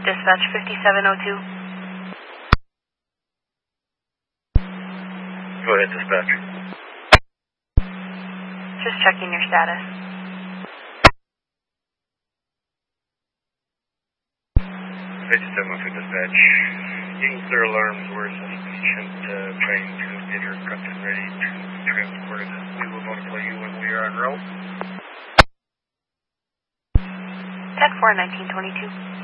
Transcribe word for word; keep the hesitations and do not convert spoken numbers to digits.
Dispatch fifty-seven oh two. Go ahead, dispatch. Just checking your status. fifty-seven oh two dispatch. You can clear alarms. We're sending patient uh, trying to get her cuffed and ready to be transported. We will notify you when we are en route. ten four nineteen twenty-two.